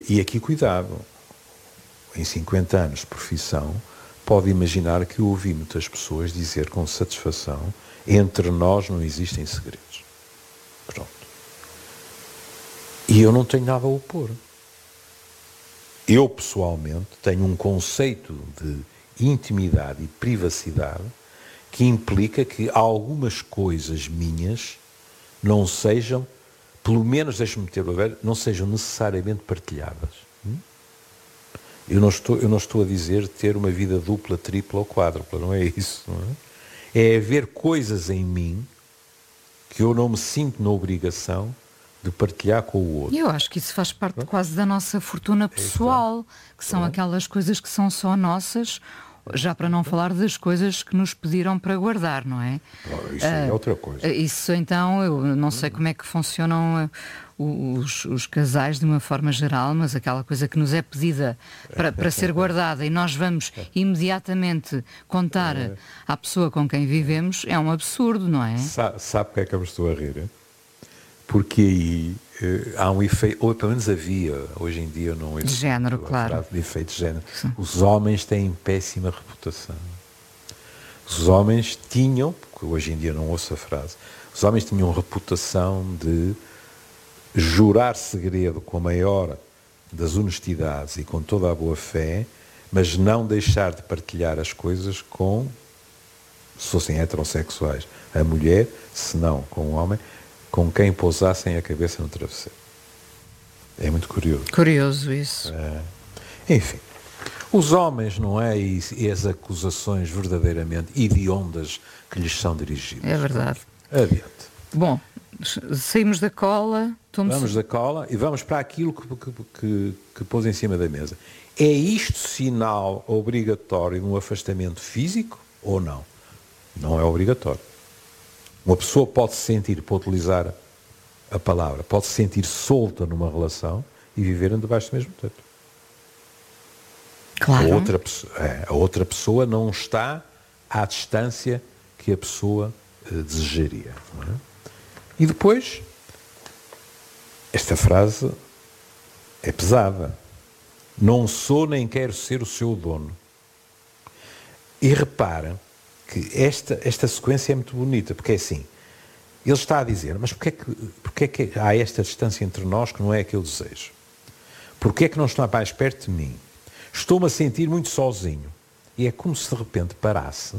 E aqui cuidado, em 50 anos de profissão, pode imaginar que eu ouvi muitas pessoas dizer com satisfação: entre nós não existem segredos. Pronto. E eu não tenho nada a opor. Eu, pessoalmente, tenho um conceito de intimidade e privacidade que implica que algumas coisas minhas não sejam, pelo menos, deixe-me ter a ver, não sejam necessariamente partilhadas. Eu não estou a dizer ter uma vida dupla, tripla ou quádrupla, não é isso. Não é? É haver coisas em mim que eu não me sinto na obrigação de partilhar com o outro. Eu acho que isso faz parte quase da nossa fortuna pessoal, que são aquelas coisas que são só nossas, já para não falar das coisas que nos pediram para guardar, não é? Isso é outra coisa. Isso então, eu não sei como é que funcionam os casais de uma forma geral, mas aquela coisa que nos é pedida para ser guardada e nós vamos imediatamente contar à pessoa com quem vivemos, é um absurdo, não é? Sabe porque é que eu me estou a rir? Porque aí há um efeito, ou pelo menos havia, hoje em dia não existe. De género, claro. De efeito de género. Sim. Os homens têm péssima reputação. Os homens tinham, porque hoje em dia não ouço a frase, os homens tinham reputação de jurar segredo com a maior das honestidades e com toda a boa fé, mas não deixar de partilhar as coisas com, se fossem heterossexuais, a mulher, se não com o homem, com quem pousassem a cabeça no travesseiro. É muito curioso. Curioso isso. Enfim, os homens, não é? E as acusações verdadeiramente hediondas que lhes são dirigidas. É verdade. Adiante. Bom, saímos da cola. Vamos da cola e vamos para aquilo que pôs em cima da mesa. É isto sinal obrigatório de um afastamento físico ou não? Não é obrigatório. Uma pessoa pode se sentir, para utilizar a palavra, pode se sentir solta numa relação e viverem debaixo do mesmo teto. Claro. A outra pessoa não está à distância que a pessoa desejaria. Não é? E depois, esta frase é pesada. Não sou nem quero ser o seu dono. E repara que esta sequência é muito bonita, porque é assim, ele está a dizer, mas porque é que há esta distância entre nós que não é a que eu desejo? Porque é que não está mais perto de mim? Estou-me a sentir muito sozinho. E é como se de repente parasse,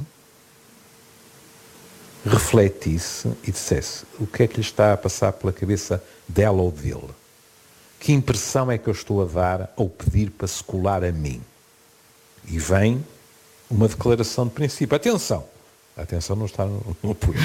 refletisse e dissesse o que é que lhe está a passar pela cabeça dela ou dele. Que impressão é que eu estou a dar ao pedir para se colar a mim? E vem uma declaração de princípio. Atenção não está no poema.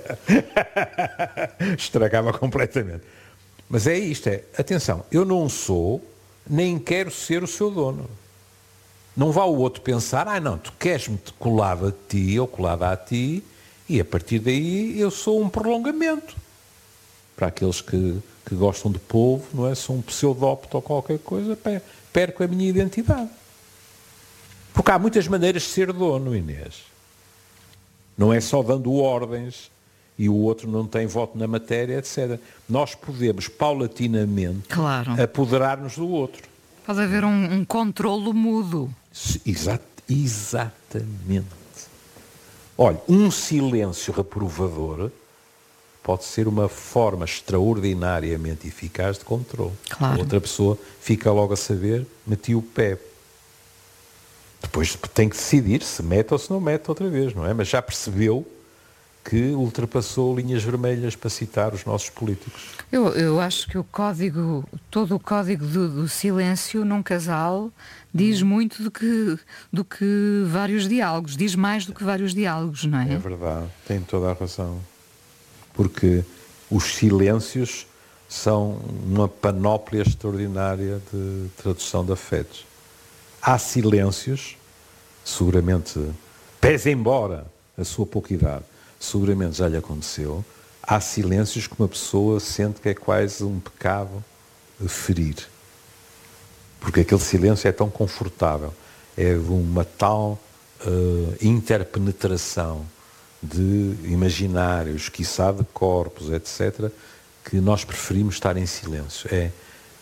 Estragava completamente. Mas é isto, atenção, eu não sou, nem quero ser o seu dono. Não vá o outro pensar, não, tu queres-me colado a ti ou colada a ti, e a partir daí eu sou um prolongamento. Para aqueles que gostam de polvo, não é? Sou um pseudópito ou qualquer coisa, perco a minha identidade. Porque há muitas maneiras de ser dono, Inês. Não é só dando ordens e o outro não tem voto na matéria, etc. Nós podemos, paulatinamente, apoderar-nos do outro. Pode haver um controlo mudo. Exatamente. Olha, um silêncio reprovador pode ser uma forma extraordinariamente eficaz de controle. Claro. A outra pessoa fica logo a saber, meti o pé. Depois tem que decidir se mete ou se não mete outra vez, não é? Mas já percebeu que ultrapassou linhas vermelhas, para citar os nossos políticos. Eu acho que todo o código do silêncio num casal diz muito do que vários diálogos, diz mais do que vários diálogos, não é? É verdade, tem toda a razão. Porque os silêncios são uma panóplia extraordinária de tradução de afetos. Há silêncios, seguramente, pese embora a sua pouca idade, seguramente já lhe aconteceu, há silêncios que uma pessoa sente que é quase um pecado ferir. Porque aquele silêncio é tão confortável, é de uma tal interpenetração de imaginários, quiçá de corpos, etc., que nós preferimos estar em silêncio.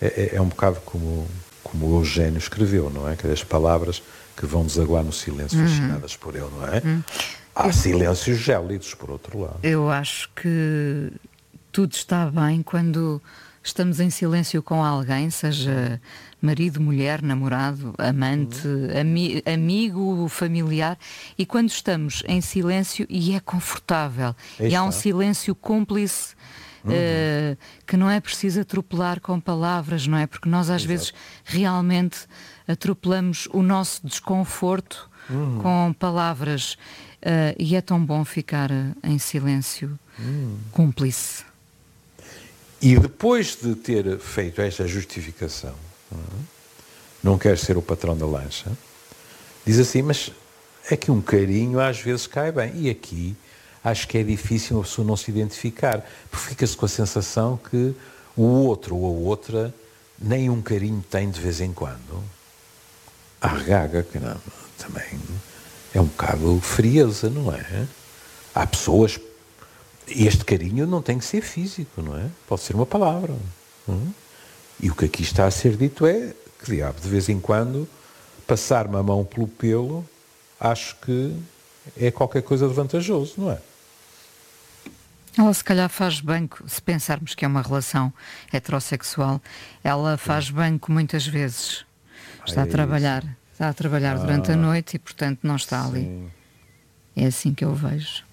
é um bocado como o Eugênio escreveu, não é? Aquelas palavras que vão desaguar no silêncio, fascinadas por ele, não é? Há silêncios gélidos, por outro lado. Eu acho que tudo está bem quando estamos em silêncio com alguém, seja marido, mulher, namorado, amante, amigo, familiar, e quando estamos em silêncio e é confortável, e há um silêncio cúmplice, que não é preciso atropelar com palavras, não é? Porque nós às vezes realmente atropelamos o nosso desconforto com palavras, e é tão bom ficar em silêncio cúmplice. E depois de ter feito esta justificação, não quer ser o patrão da lancha, diz assim, mas é que um carinho às vezes cai bem. E aqui acho que é difícil a pessoa não se identificar, porque fica-se com a sensação que o outro ou a outra nem um carinho tem de vez em quando. A regaga, caramba, também é um bocado frieza, não é? Há pessoas... Este carinho não tem que ser físico, não é? Pode ser uma palavra. E o que aqui está a ser dito é que, diabo, de vez em quando, passar-me a mão pelo pelo, acho que é qualquer coisa de vantajoso, não é? Ela se calhar faz banco, se pensarmos que é uma relação heterossexual, ela faz banco muitas vezes. Está a trabalhar durante a noite e, portanto, não está ali. Sim. É assim que eu vejo.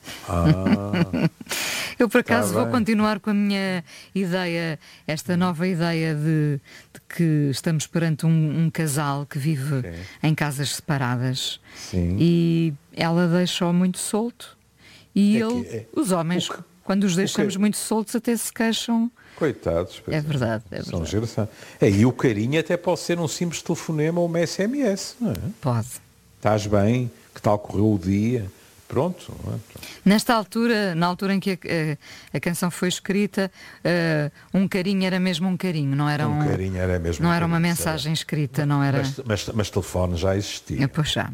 Eu, por acaso, vou continuar com a minha ideia, esta nova ideia de que estamos perante um casal que vive em casas separadas. Sim. E ela deixa-o muito solto. E os homens, quando os deixamos muito soltos, até se queixam. Coitados. É verdade, é São verdade. geração. E o carinho até pode ser um simples telefonema ou uma SMS, não é? Pode. Estás bem? Que tal correu o dia? Pronto. Nesta altura, na altura em que a canção foi escrita, um carinho era mesmo um carinho, não era carinho era mesmo não um era uma carinho, mensagem escrita, não era. Mas telefone já existia. Pois já.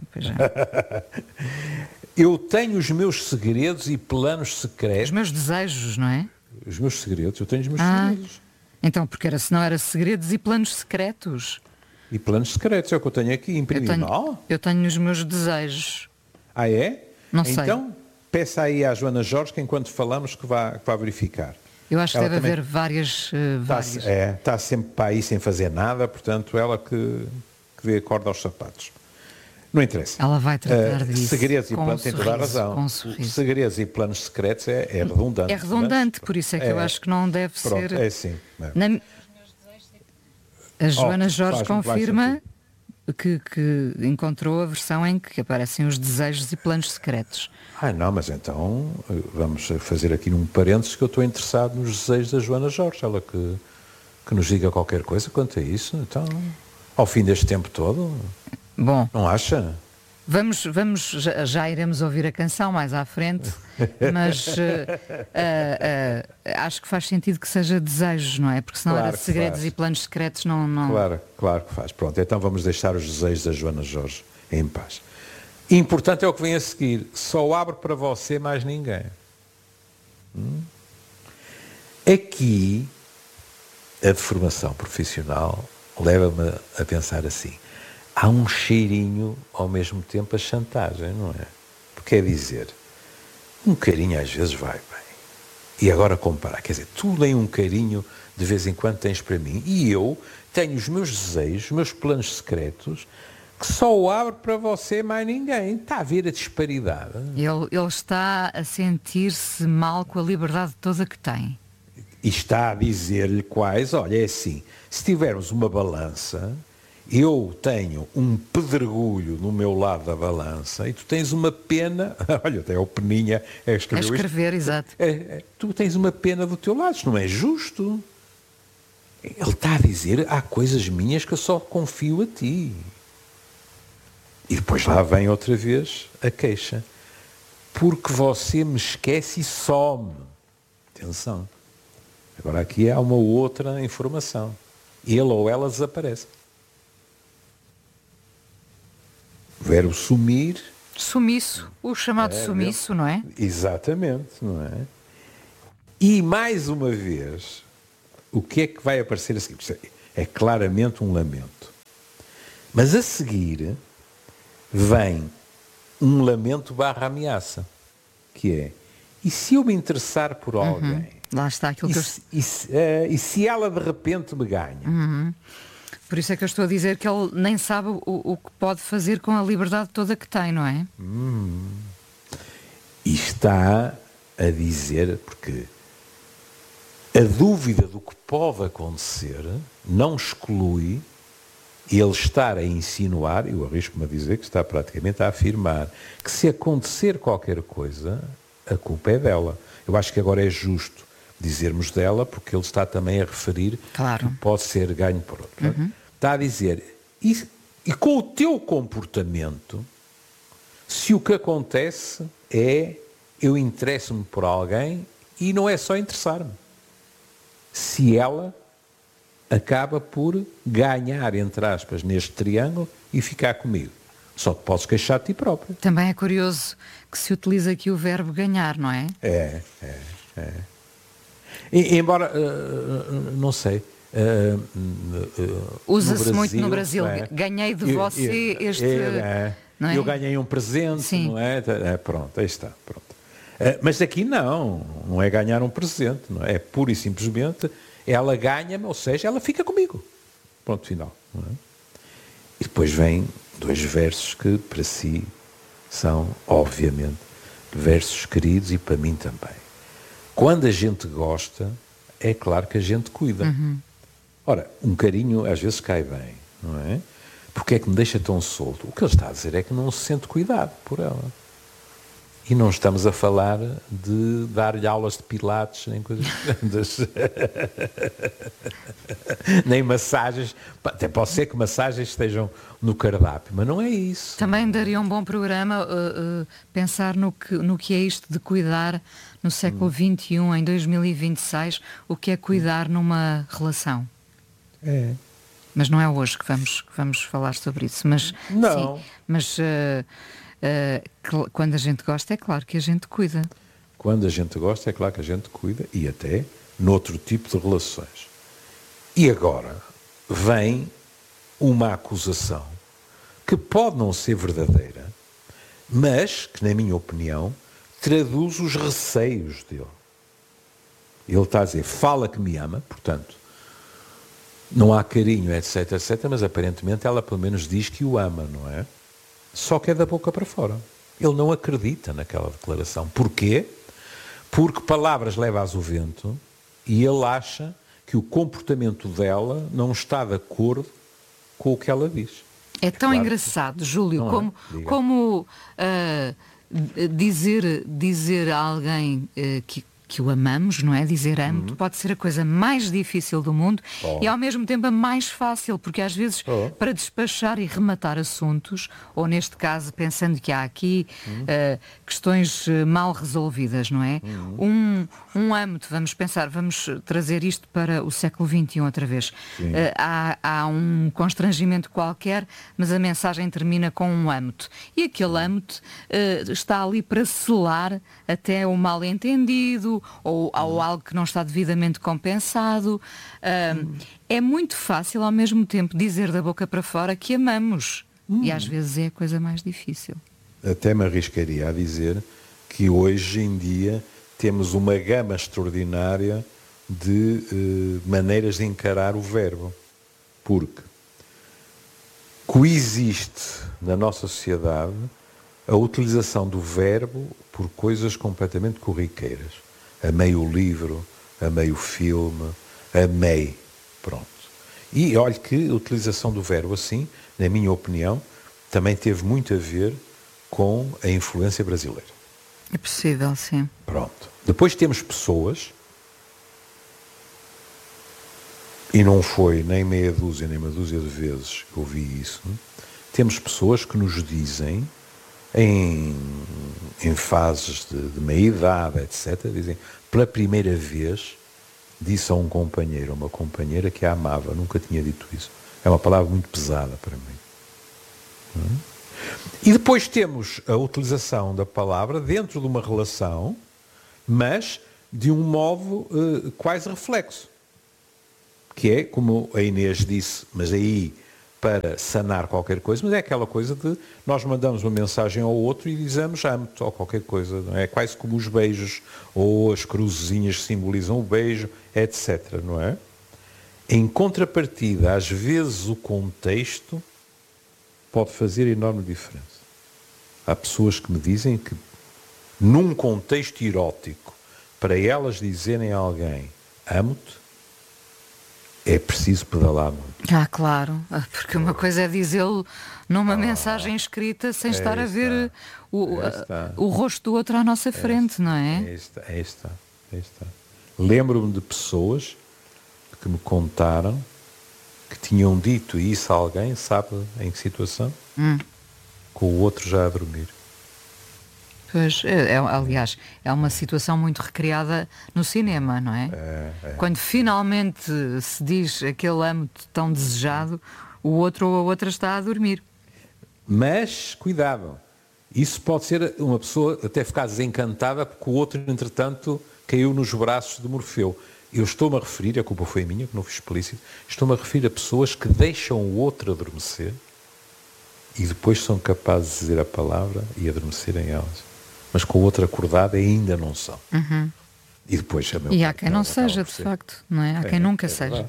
Eu tenho os meus segredos e planos secretos. Os meus desejos, não é? Os meus segredos, eu tenho os meus segredos. Então, porque senão era segredos e planos secretos. E planos secretos, é o que eu tenho aqui imprimido. Eu tenho os meus desejos. Ah, é? Não sei. Então, peça aí à Joana Jorge que enquanto falamos que vá verificar. Eu acho que deve haver várias. Está sempre para aí sem fazer nada, portanto, ela que dê corda aos sapatos. Não interessa. Ela vai tratar disso. Segredos e planos, tem toda a razão. Segredos e planos secretos é redundante. É redundante, por isso é que eu acho que não deve ser. É sim. A Joana Jorge confirma que encontrou a versão em que aparecem os desejos e planos secretos. Não, mas então vamos fazer aqui num parênteses que eu estou interessado nos desejos da Joana Jorge. Ela que nos diga qualquer coisa quanto a isso. Então, ao fim deste tempo todo, bom, não acha? Vamos já iremos ouvir a canção mais à frente, mas acho que faz sentido que seja desejos, não é? Porque senão era segredos e planos secretos, não... Claro que faz. Pronto, então vamos deixar os desejos da Joana Jorge em paz. Importante é o que vem a seguir. Só abro para você mais ninguém. Aqui, a deformação profissional leva-me a pensar assim. Há um cheirinho, ao mesmo tempo, a chantagem, não é? Porque é dizer, um carinho às vezes vai bem. E agora comparar, quer dizer, tu nem um carinho de vez em quando tens para mim. E eu tenho os meus desejos, os meus planos secretos, que só o abro para você mais ninguém. Está a ver a disparidade. Ele está a sentir-se mal com a liberdade toda que tem. E está a dizer-lhe quais, olha, é assim, se tivermos uma balança... Eu tenho um pedregulho no meu lado da balança e tu tens uma pena, olha, até o Peninha escrever, exato. Tu tens uma pena do teu lado, isto não é justo. Ele está a dizer, há coisas minhas que eu só confio a ti. E depois lá vem outra vez a queixa. Porque você me esquece e some. Atenção. Agora aqui há uma outra informação. Ele ou ela desaparece. Verbo sumir. Sumiço, o chamado sumiço, não é? Exatamente, não é? E mais uma vez, o que é que vai aparecer a seguir? É claramente um lamento. Mas a seguir vem um lamento barra ameaça, que é, e se eu me interessar por alguém? Lá está aquilo que E se ela de repente me ganha? Por isso é que eu estou a dizer que ele nem sabe o que pode fazer com a liberdade toda que tem, não é? E está a dizer, porque a dúvida do que pode acontecer não exclui ele estar a insinuar, eu arrisco-me a dizer que está praticamente a afirmar, que se acontecer qualquer coisa, a culpa é dela. Eu acho que agora é justo dizermos dela, porque ele está também a referir Claro. que pode ser ganho por outro. Está a dizer, e com o teu comportamento, se o que acontece é eu interesso-me por alguém e não é só interessar-me. Se ela acaba por ganhar, entre aspas, neste triângulo e ficar comigo. Só te podes queixar de ti próprio. Também é curioso que se utiliza aqui o verbo ganhar, não é? É. Embora, não sei... Usa-se muito no Brasil. Ganhei de você este... não é? Eu ganhei um presente, Sim. não é? Pronto, aí está. Pronto. Mas aqui não é ganhar um presente, não é? É pura e simplesmente ela ganha-me, ou seja, ela fica comigo. Pronto, final. Não é? E depois vem 2 versos que para si são, obviamente, versos queridos e para mim também. Quando a gente gosta, é claro que a gente cuida. Ora, um carinho às vezes cai bem, não é? Porque é que me deixa tão solto? O que ele está a dizer é que não se sente cuidado por ela. E não estamos a falar de dar-lhe aulas de pilates, nem coisas grandes. Nem massagens. Até pode ser que massagens estejam no cardápio, mas não é isso. Também daria um bom programa pensar no que é isto de cuidar no século XXI, em 2026, o que é cuidar numa relação. É. Mas não é hoje que vamos falar sobre isso. Mas, não. Sim, mas quando a gente gosta, é claro que a gente cuida. Quando a gente gosta, é claro que a gente cuida, e até noutro tipo de relações. E agora vem uma acusação que pode não ser verdadeira, mas que, na minha opinião, traduz os receios dele. Ele está a dizer, fala que me ama, portanto, não há carinho, etc, etc, mas aparentemente ela pelo menos diz que o ama, não é? Só que é da boca para fora. Ele não acredita naquela declaração. Porquê? Porque palavras levas ao vento e ele acha que o comportamento dela não está de acordo com o que ela diz. É tão claro, engraçado, Júlio, como dizer a alguém que o amamos, não é? Dizer amo-te pode ser a coisa mais difícil do mundo e ao mesmo tempo a mais fácil, porque às vezes para despachar e rematar assuntos, ou neste caso pensando que há aqui questões mal resolvidas, não é? Um amo-te, vamos trazer isto para o século XXI outra vez. Há um constrangimento qualquer, mas a mensagem termina com um amo-te. E aquele amo-te está ali para selar até o mal-entendido, ou algo que não está devidamente compensado. É muito fácil, ao mesmo tempo, dizer da boca para fora que amamos. E às vezes é a coisa mais difícil. Até me arriscaria a dizer que hoje em dia temos uma gama extraordinária de maneiras de encarar o verbo. Porque coexiste na nossa sociedade a utilização do verbo por coisas completamente corriqueiras. Amei o livro, amei o filme, amei. Pronto. E olhe que a utilização do verbo assim, na minha opinião, também teve muito a ver com a influência brasileira. É possível, sim. Pronto. Depois temos pessoas, e não foi nem meia dúzia, nem uma dúzia de vezes que ouvi isso, temos pessoas que nos dizem, em fases de meia-idade, etc., dizem, pela primeira vez, disse a um companheiro, a uma companheira que a amava, nunca tinha dito isso. É uma palavra muito pesada para mim. E depois temos a utilização da palavra dentro de uma relação, mas de um modo quase reflexo. que é, como a Inês disse, mas aí para sanar qualquer coisa, mas é aquela coisa de nós mandamos uma mensagem ao outro e dizemos amo-te ou qualquer coisa, não é? É quase como os beijos ou as cruzezinhas que simbolizam o beijo, etc, não é? Em contrapartida, às vezes o contexto pode fazer enorme diferença. Há pessoas que me dizem que num contexto erótico, para elas dizerem a alguém amo-te, é preciso pedalar muito. Claro, porque uma coisa é dizê-lo numa mensagem escrita sem estar a ver o rosto do outro à nossa frente, não é? Aí está. Lembro-me de pessoas que me contaram que tinham dito isso a alguém, sabe em que situação? Com o outro já a dormir. Pois, aliás, é uma situação muito recriada no cinema, não é? Quando finalmente se diz aquele amo-te tão desejado, o outro ou a outra está a dormir. Mas, cuidado, isso pode ser uma pessoa até ficar desencantada porque o outro, entretanto, caiu nos braços de Morfeu. Eu estou-me a referir, a culpa foi minha, que não fui explícito, estou-me a referir a pessoas que deixam o outro adormecer e depois são capazes de dizer a palavra e adormecerem elas. Mas com o outro acordado ainda não são. E depois E há quem não seja, de facto, não é? Há quem nunca seja.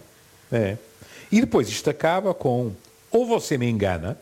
E depois isto acaba com ou você me engana,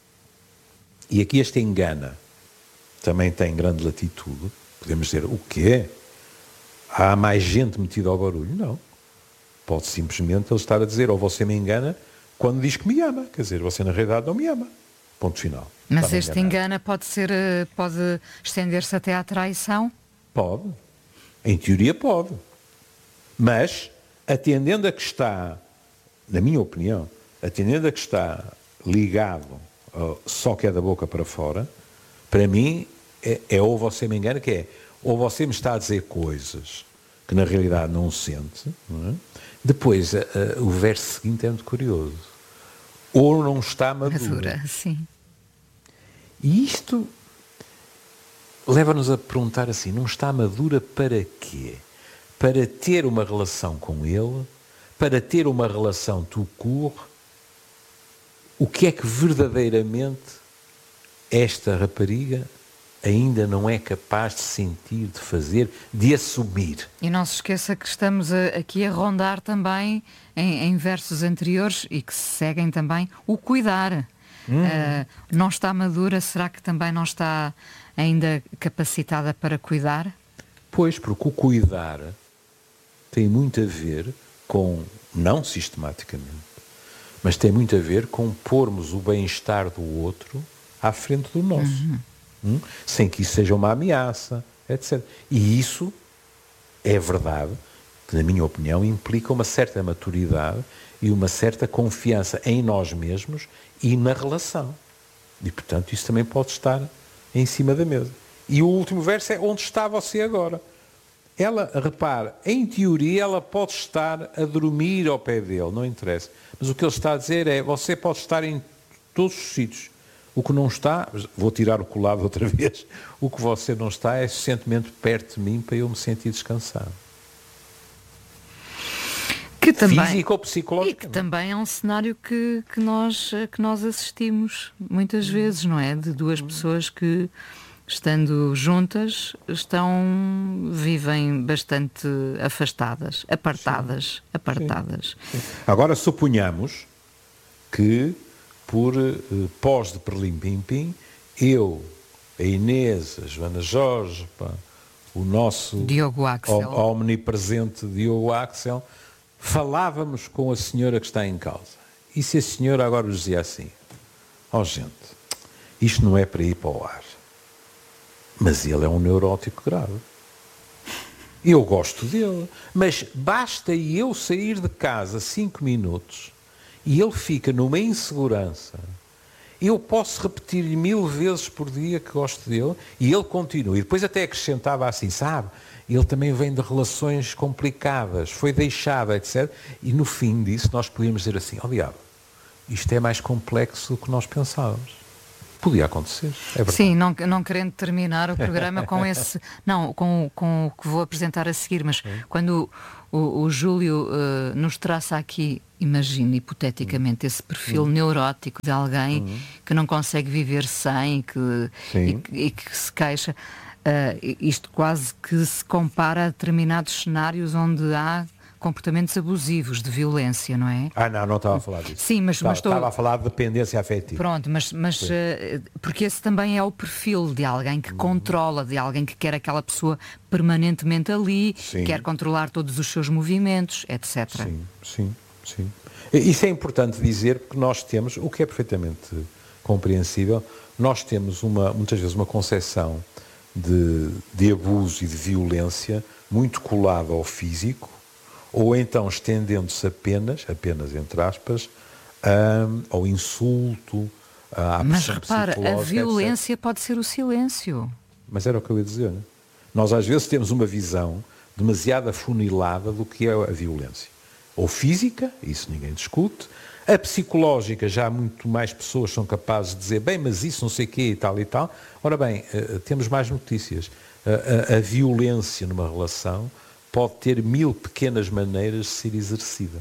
e aqui este engana também tem grande latitude, podemos dizer, o quê? Há mais gente metida ao barulho? Não. Pode simplesmente ele estar a dizer, ou você me engana, quando diz que me ama. Quer dizer, você na realidade não me ama. Ponto final. Mas este engano pode estender-se até à traição? Pode. Em teoria pode. Mas, atendendo a que está, na minha opinião, atendendo a que está ligado só que é da boca para fora, para mim é ou você me engana, que é ou você me está a dizer coisas que na realidade não sente, não é? Depois, o verso seguinte é muito curioso. Ou não está madura. Sim. E isto leva-nos a perguntar assim, não está madura para quê? Para ter uma relação com ele? Para ter uma relação tout court? O que é que verdadeiramente esta rapariga ainda não é capaz de sentir, de fazer, de assumir? E não se esqueça que estamos aqui a rondar também em versos anteriores e que se seguem também o cuidar. Não está madura, será que também não está ainda capacitada para cuidar? Pois, porque o cuidar tem muito a ver com, não sistematicamente, mas tem muito a ver com pormos o bem-estar do outro à frente do nosso. Sem que isso seja uma ameaça, etc. E isso é verdade, que na minha opinião implica uma certa maturidade e uma certa confiança em nós mesmos e na relação. E, portanto, isso também pode estar em cima da mesa. E o último verso é onde está você agora. Ela, repare, em teoria ela pode estar a dormir ao pé dele, não interessa. Mas o que ele está a dizer é, você pode estar em todos os sítios. O que não está, vou tirar o colado outra vez, o que você não está é suficientemente perto de mim para eu me sentir descansado. Que também, físico ou psicológico. E que também é um cenário que nós assistimos muitas vezes, não é? De duas pessoas que, estando juntas, vivem bastante afastadas, apartadas. Sim. Agora suponhamos que por pós de Perlim-Pim-Pim, eu, a Inês, a Joana Jorge, o nosso Diogo Axel, omnipresente Diogo Axel, falávamos com a senhora que está em causa. E se a senhora agora nos dizia assim, gente, isto não é para ir para o ar, mas ele é um neurótico grave. Eu gosto dele, mas basta eu sair de casa 5 minutos e ele fica numa insegurança. Eu posso repetir-lhe 1000 vezes por dia que gosto dele e ele continua. E depois até acrescentava assim, sabe, ele também vem de relações complicadas, foi deixado, etc. E no fim disso nós podíamos dizer assim, diabo, isto é mais complexo do que nós pensávamos. Podia acontecer, é verdade. Sim, não querendo terminar o programa com esse... Não, com o que vou apresentar a seguir, mas quando o Júlio nos traça aqui, imagino, hipoteticamente, esse perfil neurótico de alguém que não consegue viver sem e que se queixa, isto quase que se compara a determinados cenários onde há comportamentos abusivos, de violência, não é? Não estava a falar disso. Sim, mas estava a falar de dependência afetiva. Pronto, mas porque esse também é o perfil de alguém que controla, de alguém que quer aquela pessoa permanentemente ali, quer controlar todos os seus movimentos, etc. Sim. Isso é importante dizer, porque nós temos, o que é perfeitamente compreensível, nós temos muitas vezes uma concepção de abuso e de violência muito colada ao físico, ou então estendendo-se apenas entre aspas, ao insulto, à Mas pressão repara, a psicológica, violência etc. pode ser o silêncio. Mas era o que eu ia dizer, não é? Nós às vezes temos uma visão demasiado afunilada do que é a violência. Ou física, isso ninguém discute. A psicológica, já muito mais pessoas são capazes de dizer, bem, mas isso não sei o quê e tal e tal. Ora bem, temos mais notícias. A violência numa relação pode ter 1000 pequenas maneiras de ser exercida.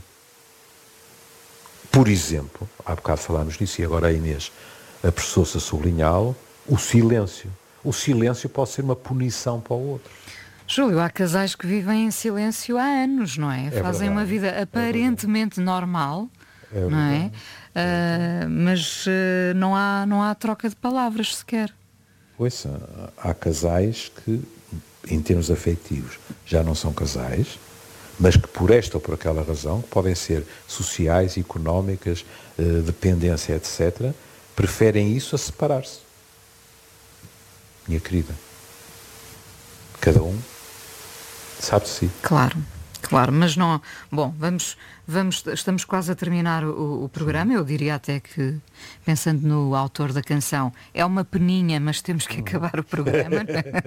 Por exemplo, há bocado falámos nisso e agora a Inês apressou-se a sublinhá-lo, o silêncio. O silêncio pode ser uma punição para o outro. Júlio, há casais que vivem em silêncio há anos, não é? Fazem uma vida aparentemente normal, não é? Mas não há troca de palavras sequer. Pois, há casais que, em termos afetivos, já não são casais, mas que por esta ou por aquela razão, que podem ser sociais, económicas, dependência, etc., preferem isso a separar-se. Minha querida, cada um sabe de si. Claro, mas não... Bom, estamos quase a terminar o programa. Eu diria até que, pensando no autor da canção, é uma peninha, mas temos que acabar o programa.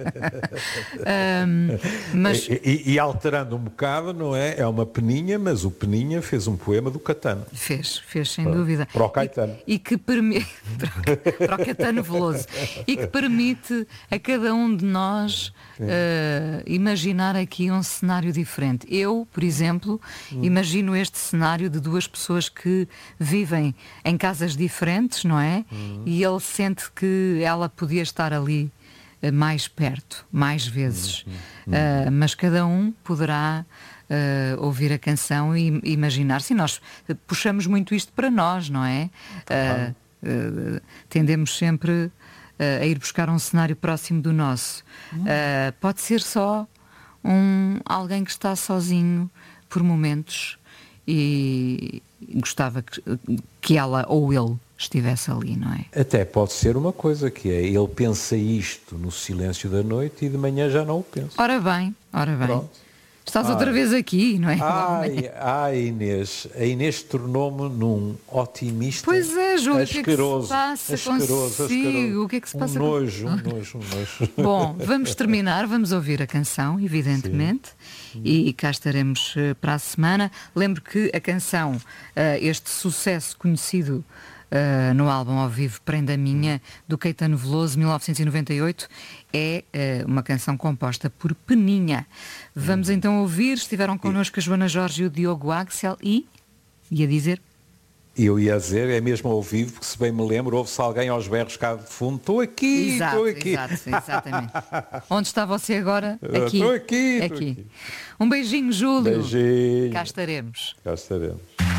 Mas... e alterando um bocado, não é? É uma peninha, mas o Peninha fez um poema do Caetano. Fez sem dúvida. Para o Caetano. E que permite... para o Caetano Veloso. E que permite a cada um de nós imaginar aqui um cenário diferente. Eu, por exemplo, imagino este cenário de duas pessoas que vivem em casas diferentes, não é? E ele sente que ela podia estar ali mais perto, mais vezes. Mas cada um poderá ouvir a canção e imaginar-se. E nós puxamos muito isto para nós, não é? Tendemos sempre a ir buscar um cenário próximo do nosso. Pode ser só alguém que está sozinho por momentos e gostava que ela ou ele estivesse ali, não é? Até pode ser uma coisa, que é, ele pensa isto no silêncio da noite e de manhã já não o pensa. Ora bem. Pronto. Estás outra vez aqui, não é? Inês. A Inês tornou-me num otimista. Pois é, Júlio, asqueroso. O que é que se passa consigo? O que é que se passa? Um nojo. Bom, vamos terminar, vamos ouvir a canção, evidentemente, e cá estaremos para a semana. Lembro que a canção, este sucesso conhecido no álbum ao vivo Prenda Minha, do Caetano Veloso, 1998, é uma canção composta por Peninha. Vamos então ouvir. Estiveram connosco a Joana Jorge e o Diogo Axel e ia dizer... Eu ia dizer, é mesmo ao vivo, porque se bem me lembro, ouve-se alguém aos berros cá de fundo, estou aqui. Exatamente. Onde está você agora? Aqui. Estou aqui. Um beijinho, Júlio. Beijinho. Cá estaremos. Cá estaremos.